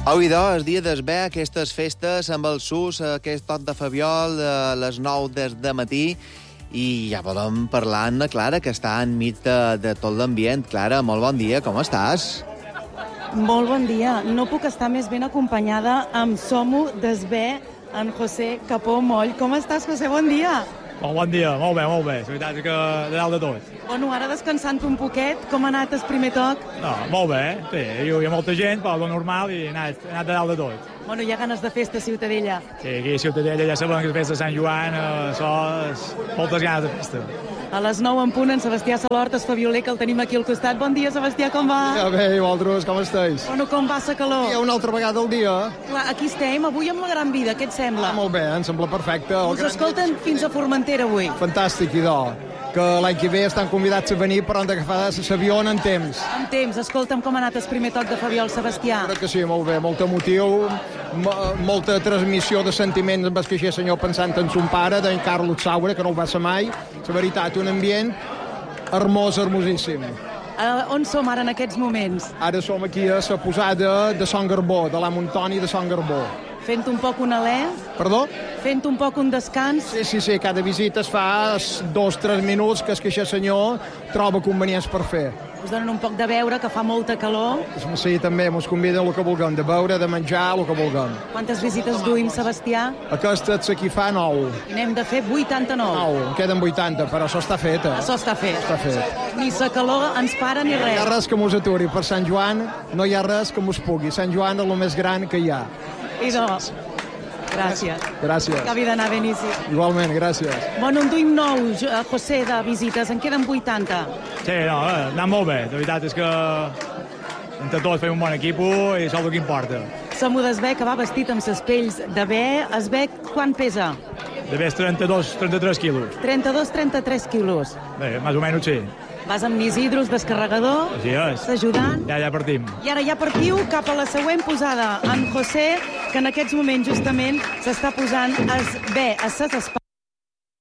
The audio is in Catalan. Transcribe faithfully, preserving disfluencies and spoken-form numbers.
Avui, doncs, el dia d'esber, aquestes festes amb el sus, aquest toc de Fabiol, a les nou des de matí, i ja podem parlar amb la Clara, que està enmig de, de tot l'ambient. Clara, molt bon dia, com estàs? Molt bon dia. No puc estar més ben acompanyada amb Som-ho d'esber, en José Capó Moll. Com estàs, José? Bon dia. Molt bon dia, molt bé, molt bé. La veritat és que de dalt de tot. Bueno, ara descansant un poquet, com ha anat el primer toc? No, molt bé, sí, hi havia molta gent, però lo normal, i he anat, he anat de dalt de tot. Bueno, hi ha ganes de festa a Ciutadella. Sí, aquí a Ciutadella ja sabem que és festa de Sant Joan, eh, això és moltes ganes de festa. A les nou en punt, en Sebastià Salort, el Fabioler, que el tenim aquí al costat. Bon dia, Sebastià, com va? Ja bé, i vosaltres, com esteu? Bueno, com va la calor? Ja una altra vegada al dia. Clar, aquí estem, avui amb la Gran Vida, què et sembla? Ah, molt bé, em sembla perfecte. El Us gran... escolten fins a Formentera avui. Fantàstic, idò. Que l'any que ve estan convidats a venir, però han d'agafar l'avió en temps. En temps, escolta'm com ha anat el primer toc de Fabiol, Sebastià. Crec que sí, molt bé, molt emotiu, molta transmissió de sentiments amb el que aquest senyor pensant en son pare, d'en Carlos Saura, que no ho va ser mai. La veritat, un ambient hermós, hermosíssim. Uh, on som ara en aquests moments? Ara som aquí a la posada de Sant Garbó, de l'Am Antoni de Sant Garbó. Fent un poc un alè? Perdó? Fent un poc un descans? Sí, sí, sí, cada visita es fa dos, tres minuts que és que aquest senyor troba convenients per fer. Us donen un poc de beure, que fa molta calor. Sí, també, ens conviden el que vulguem, de beure, de menjar, el que vulguem. Quantes visites duim, Sebastià? Aquesta és aquí fa nou. I n'hem de fer vuitanta-nou. Nou, en queden vuitanta, però això està fet, eh? Això està fet. Està fet. Ni la calor ens para ni No hi ha res. res que mos aturi. Per Sant Joan no hi ha res que mos pugui. Sant Joan és el més gran que hi ha. Idò, gràcies. Gràcies. Acabi d'anar a Benici. Igualment, gràcies. Bueno, en duim nou, Jo- José, de visites. En queden vuitanta. Sí, no, eh, anat molt bé. La veritat és que entre tots fem un bon equip i això és el que importa. Som-ho d'esber, que va vestit amb ses pells de bé. Esber, quant pesa? De més trenta-dos trenta-tres quilos. trenta-dos trenta-tres quilos. Bé, més o menys sí. Vas amb Isidros, descarregador, Així és. ajudant. Ja, ja partim. I ara ja partiu cap a la següent posada. En José, que en aquests moments justament s'està posant es bé a ses espatles.